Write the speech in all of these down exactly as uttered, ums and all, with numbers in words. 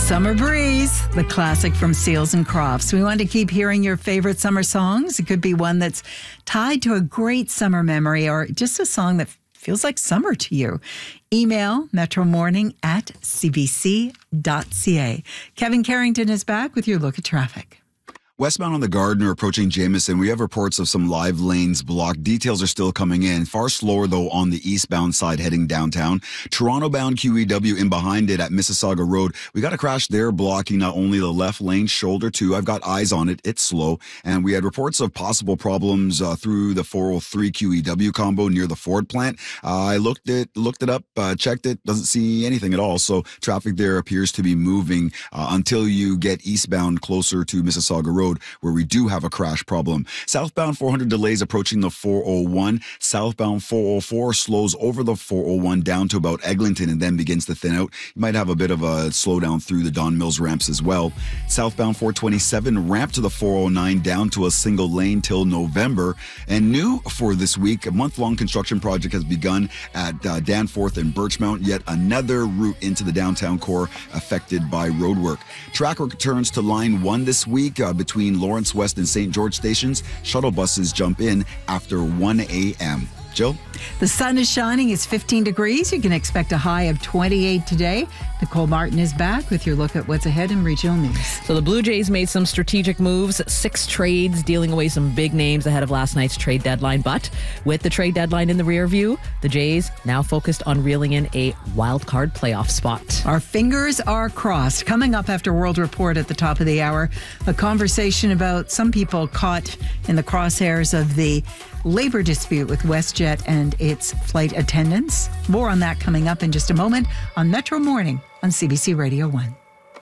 Summer Breeze, the classic from Seals and Crofts. We want to keep hearing your favorite summer songs. It could be one that's tied to a great summer memory or just a song that feels like summer to you. Email metromorning at c b c dot c a. Kevin Carrington is back with your look at traffic. Westbound on the Gardiner approaching Jameson, we have reports of some live lanes blocked. Details are still coming in. Far slower, though, on the eastbound side heading downtown. Toronto-bound Q E W in behind it at Mississauga Road. We got a crash there blocking not only the left lane, shoulder too. I've got eyes on it. It's slow. And we had reports of possible problems uh, through the four oh three Q E W combo near the Ford plant. Uh, I looked it, looked it up, uh, checked it. Doesn't see anything at all. So traffic there appears to be moving uh, until you get eastbound closer to Mississauga Road, where we do have a crash problem. Southbound four hundred delays approaching the four oh one. Southbound four oh four slows over the four oh one down to about Eglinton and then begins to thin out. You might have a bit of a slowdown through the Don Mills ramps as well. Southbound four twenty-seven ramp to the four oh nine down to a single lane till November. And new for this week, a month-long construction project has begun at uh, Danforth and Birchmount, yet another route into the downtown core affected by roadwork. Track returns to line one this week uh, between Lawrence West and Saint George stations. Shuttle buses jump in after one a.m. Jill? The sun is shining. It's fifteen degrees. You can expect a high of twenty-eight today. Nicole Martin is back with your look at what's ahead in regional news. So the Blue Jays made some strategic moves, six trades, dealing away some big names ahead of last night's trade deadline. But with the trade deadline in the rear view, the Jays now focused on reeling in a wild card playoff spot. Our fingers are crossed. Coming up after World Report at the top of the hour, a conversation about some people caught in the crosshairs of the labor dispute with WestJet and its flight attendants. More on that coming up in just a moment on Metro Morning on C B C Radio one.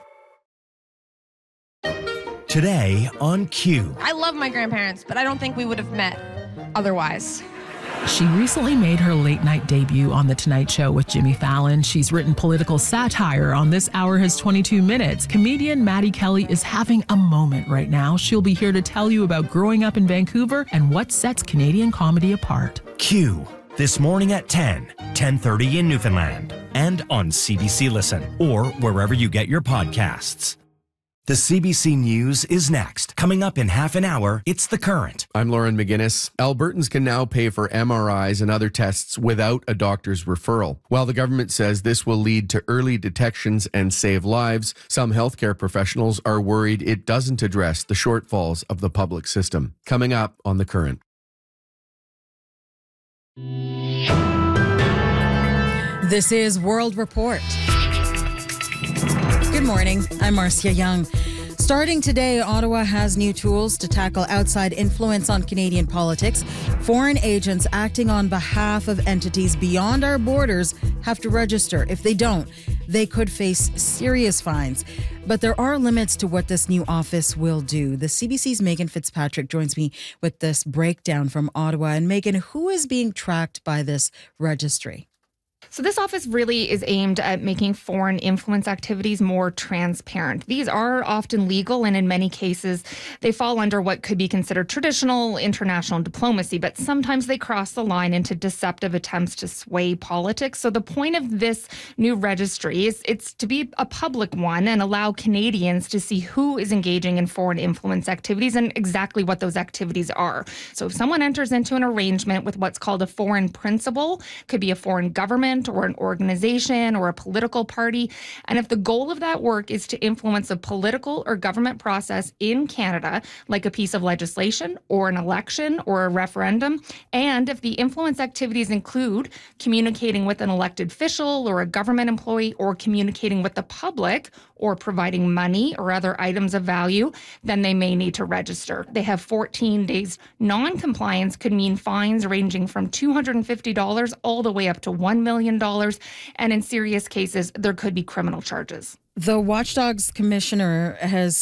Today on Q. I love my grandparents, but I don't think we would have met otherwise. She recently made her late-night debut on The Tonight Show with Jimmy Fallon. She's written political satire on This Hour Has twenty-two minutes. Comedian Maddie Kelly is having a moment right now. She'll be here to tell you about growing up in Vancouver and what sets Canadian comedy apart. Q. This morning at ten, ten thirty in Newfoundland. And on C B C Listen or wherever you get your podcasts. The C B C News is next. Coming up in half an hour, it's The Current. I'm Lauren McGinnis. Albertans can now pay for M R Is and other tests without a doctor's referral. While the government says this will lead to early detections and save lives, some healthcare professionals are worried it doesn't address the shortfalls of the public system. Coming up on The Current. This is World Report. Good morning. I'm Marcia Young. Starting today, Ottawa has new tools to tackle outside influence on Canadian politics. Foreign agents acting on behalf of entities beyond our borders have to register. If they don't, they could face serious fines. But there are limits to what this new office will do. The C B C's Megan Fitzpatrick joins me with this breakdown from Ottawa. And Megan, who is being tracked by this registry? So this office really is aimed at making foreign influence activities more transparent. These are often legal, and in many cases, they fall under what could be considered traditional international diplomacy, but sometimes they cross the line into deceptive attempts to sway politics. So the point of this new registry is it's to be a public one and allow Canadians to see who is engaging in foreign influence activities and exactly what those activities are. So if someone enters into an arrangement with what's called a foreign principal, could be a foreign government or an organization or a political party. And if the goal of that work is to influence a political or government process in Canada, like a piece of legislation or an election or a referendum, and if the influence activities include communicating with an elected official or a government employee or communicating with the public or providing money or other items of value, then they may need to register. They have fourteen days. Non-compliance could mean fines ranging from two hundred fifty dollars all the way up to one million dollars. And in serious cases, there could be criminal charges. The Watchdog's commissioner has